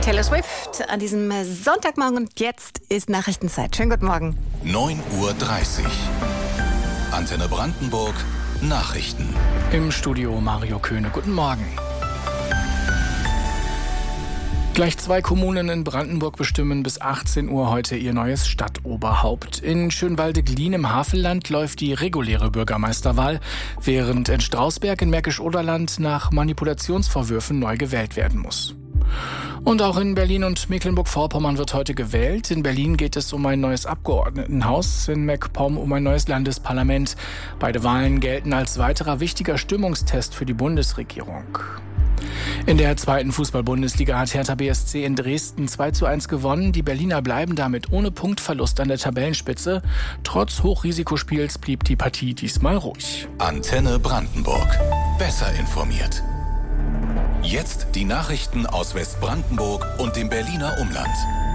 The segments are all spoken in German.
Taylor Swift an diesem Sonntagmorgen und jetzt ist Nachrichtenzeit. Schönen guten Morgen. 9:30 Uhr. Antenne Brandenburg. Nachrichten. Im Studio Mario Köhne. Guten Morgen. Gleich 2 Kommunen in Brandenburg bestimmen bis 18 Uhr heute ihr neues Stadtoberhaupt. In Schönwalde-Glien im Havelland läuft die reguläre Bürgermeisterwahl, während in Strausberg in Märkisch-Oderland nach Manipulationsvorwürfen neu gewählt werden muss. Und auch in Berlin und Mecklenburg-Vorpommern wird heute gewählt. In Berlin geht es um ein neues Abgeordnetenhaus, in MacPom um ein neues Landesparlament. Beide Wahlen gelten als weiterer wichtiger Stimmungstest für die Bundesregierung. In der 2. Fußball-Bundesliga hat Hertha BSC in Dresden 2:1 gewonnen. Die Berliner bleiben damit ohne Punktverlust an der Tabellenspitze. Trotz Hochrisikospiels blieb die Partie diesmal ruhig. Antenne Brandenburg. Besser informiert. Jetzt die Nachrichten aus Westbrandenburg und dem Berliner Umland.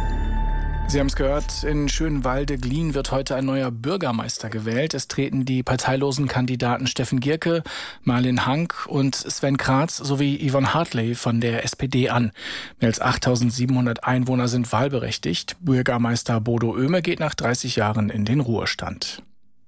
Sie haben es gehört, in Schönwalde-Glien wird heute ein neuer Bürgermeister gewählt. Es treten die parteilosen Kandidaten Steffen Gierke, Marlin Hank und Sven Kratz sowie Yvonne Hartley von der SPD an. Mehr als 8.700 Einwohner sind wahlberechtigt. Bürgermeister Bodo Oehme geht nach 30 Jahren in den Ruhestand.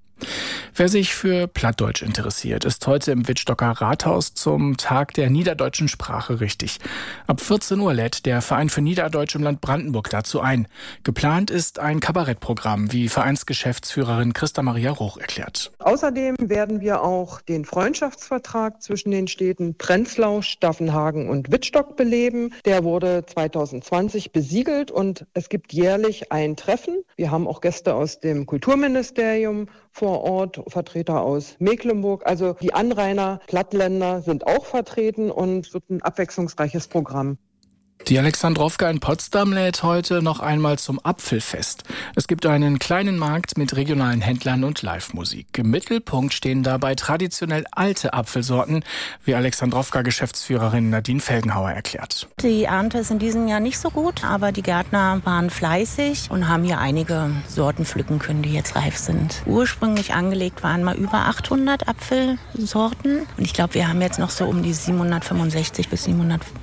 Wer sich für Plattdeutsch interessiert, ist heute im Wittstocker Rathaus zum Tag der niederdeutschen Sprache richtig. Ab 14 Uhr lädt der Verein für Niederdeutsch im Land Brandenburg dazu ein. Geplant ist ein Kabarettprogramm, wie Vereinsgeschäftsführerin Christa Maria Roch erklärt. Außerdem werden wir auch den Freundschaftsvertrag zwischen den Städten Prenzlau, Staffenhagen und Wittstock beleben. Der wurde 2020 besiegelt und es gibt jährlich ein Treffen. Wir haben auch Gäste aus dem Kulturministerium vor Ort, Vertreter aus Mecklenburg. Also die Anrainer, Plattländer sind auch vertreten und es wird ein abwechslungsreiches Programm. Die Alexandrowka in Potsdam lädt heute noch einmal zum Apfelfest. Es gibt einen kleinen Markt mit regionalen Händlern und Live-Musik. Im Mittelpunkt stehen dabei traditionell alte Apfelsorten, wie Alexandrowka-Geschäftsführerin Nadine Felgenhauer erklärt. Die Ernte ist in diesem Jahr nicht so gut, aber die Gärtner waren fleißig und haben hier einige Sorten pflücken können, die jetzt reif sind. Ursprünglich angelegt waren mal über 800 Apfelsorten und ich glaube, wir haben jetzt noch so um die 765 bis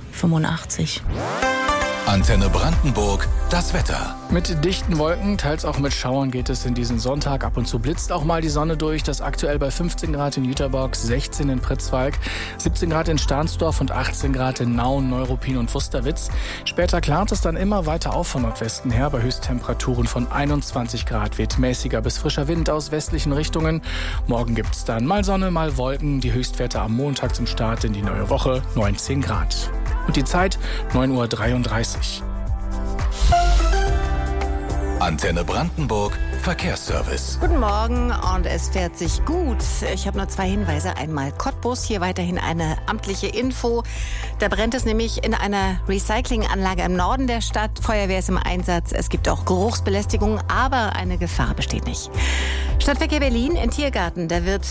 785. Antenne Brandenburg, das Wetter. Mit dichten Wolken, teils auch mit Schauern geht es in diesen Sonntag. Ab und zu blitzt auch mal die Sonne durch. Das aktuell bei 15 Grad in Jüterbock, 16 in Pritzwalk, 17 Grad in Stahnsdorf und 18 Grad in Nauen, Neuruppin und Wusterwitz. Später klart es dann immer weiter auf von Nordwesten her. Bei Höchsttemperaturen von 21 Grad weht mäßiger bis frischer Wind aus westlichen Richtungen. Morgen gibt es dann mal Sonne, mal Wolken. Die Höchstwerte am Montag zum Start in die neue Woche 19 Grad. Und die Zeit 9:33 Uhr. Antenne Brandenburg, Verkehrsservice. Guten Morgen und es fährt sich gut. Ich habe nur 2 Hinweise. Einmal Cottbus, hier weiterhin eine amtliche Info. Da brennt es nämlich in einer Recyclinganlage im Norden der Stadt. Feuerwehr ist im Einsatz. Es gibt auch Geruchsbelästigung, aber eine Gefahr besteht nicht. Stadtverkehr Berlin, in Tiergarten, da wird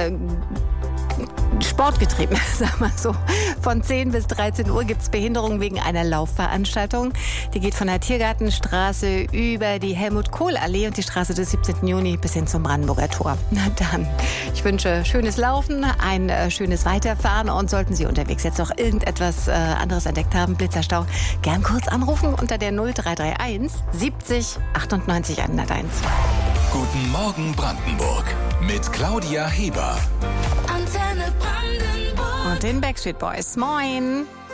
Sport getrieben, sagen wir so. Von 10 bis 13 Uhr gibt es Behinderung wegen einer Laufveranstaltung. Die geht von der Tiergartenstraße über die Helmut-Kohl-Allee und die Straße des 17. Juni bis hin zum Brandenburger Tor. Na dann, ich wünsche schönes Laufen, ein schönes Weiterfahren und sollten Sie unterwegs jetzt noch irgendetwas anderes entdeckt haben, Blitzerstau, gern kurz anrufen unter der 0331 70 98 101. Guten Morgen Brandenburg mit Claudia Heber. Und den Backstreet Boys. Moin!